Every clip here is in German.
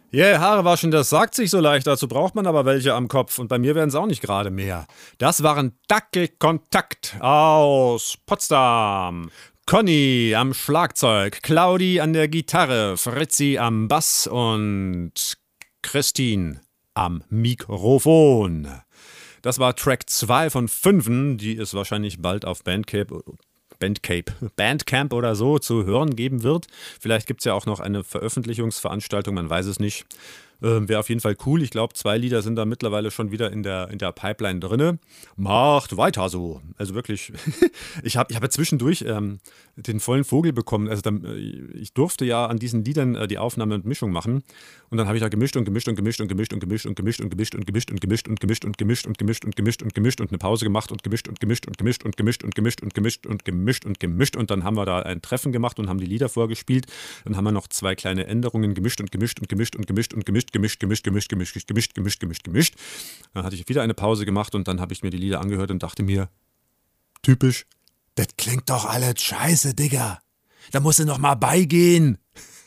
Yeah, Haare waschen, das sagt sich so leicht, dazu braucht man aber welche am Kopf und bei mir werden es auch nicht gerade mehr. Das waren Dackelkontakt aus Potsdam. Conny am Schlagzeug, Claudi an der Gitarre, Fritzi am Bass und Christine am Mikrofon. Das war Track 2 von 5, die es wahrscheinlich bald auf Bandcamp oder so zu hören geben wird. Vielleicht gibt es ja auch noch eine Veröffentlichungsveranstaltung, man weiß es nicht. Wäre auf jeden Fall cool. Ich glaube, 2 Lieder sind da mittlerweile schon wieder in der Pipeline drinne. Macht weiter so. Also wirklich, ich hab ja zwischendurch den vollen Vogel bekommen. Also ich durfte ja an diesen Liedern die Aufnahme und Mischung machen. Und dann habe ich da gemischt und gemischt und gemischt und gemischt und gemischt und gemischt und gemischt und gemischt und gemischt und gemischt und gemischt und gemischt und gemischt und gemischt und eine Pause gemacht und gemischt und gemischt und gemischt und gemischt und gemischt und gemischt und gemischt und gemischt. Und dann haben wir da ein Treffen gemacht und haben die Lieder vorgespielt. Dann haben wir noch 2 kleine Änderungen gemischt und gemischt und gemischt und gemischt und gemischt, gemischt, gemischt, gemischt, gemischt, gemischt, gemischt, gemischt, gemischt. Dann hatte ich wieder eine Pause gemacht und dann habe ich mir die Lieder angehört und dachte mir, typisch, das klingt doch alles scheiße, Digga. Da musst du noch mal beigehen.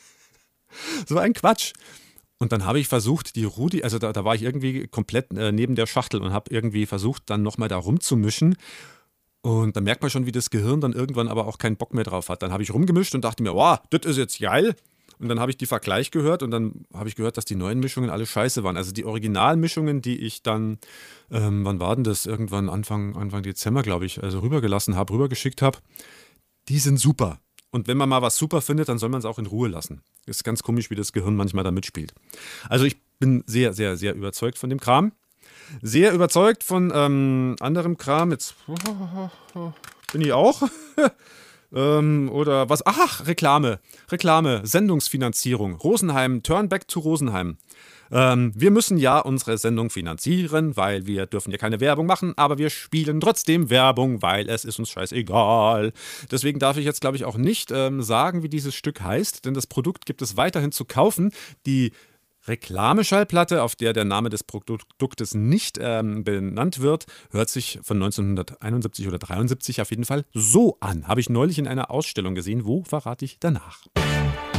So ein Quatsch. Und dann habe ich versucht, die Rudi, also da war ich irgendwie komplett neben der Schachtel und habe irgendwie versucht, dann nochmal da rumzumischen. Und dann merkt man schon, wie das Gehirn dann irgendwann aber auch keinen Bock mehr drauf hat. Dann habe ich rumgemischt und dachte mir, wow, das ist jetzt geil. Und dann habe ich die Vergleich gehört und dann habe ich gehört, dass die neuen Mischungen alle scheiße waren. Also die Originalmischungen, die ich dann, wann war denn das? Irgendwann Anfang Dezember, glaube ich, also rübergeschickt habe, die sind super. Und wenn man mal was super findet, dann soll man es auch in Ruhe lassen. Ist ganz komisch, wie das Gehirn manchmal da mitspielt. Also ich bin sehr, sehr, sehr überzeugt von dem Kram. Sehr überzeugt von anderem Kram. Jetzt bin ich auch. Oder was? Ach, Reklame. Sendungsfinanzierung. Rosenheim, Turn Back to Rosenheim. Wir müssen ja unsere Sendung finanzieren, weil wir dürfen ja keine Werbung machen, aber wir spielen trotzdem Werbung, weil es ist uns scheißegal. Deswegen darf ich jetzt, glaube ich, auch nicht sagen, wie dieses Stück heißt, denn das Produkt gibt es weiterhin zu kaufen. Die Reklameschallplatte, auf der der Name des Produktes nicht benannt wird, hört sich von 1971 oder 73 auf jeden Fall so an. Habe ich neulich in einer Ausstellung gesehen. Wo, verrate ich danach.